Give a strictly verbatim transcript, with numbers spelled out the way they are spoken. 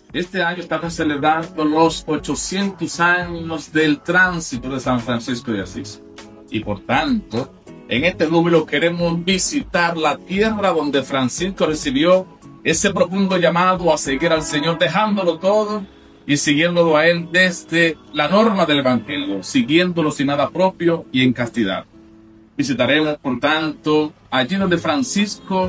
Este año estamos celebrando los ochocientos años del tránsito de San Francisco de Asís. Y por tanto, en este número queremos visitar la tierra donde Francisco recibió ese profundo llamado a seguir al Señor, dejándolo todo y siguiéndolo a Él desde la norma del Evangelio, siguiéndolo sin nada propio y en castidad. Visitaremos, por tanto, allí donde Francisco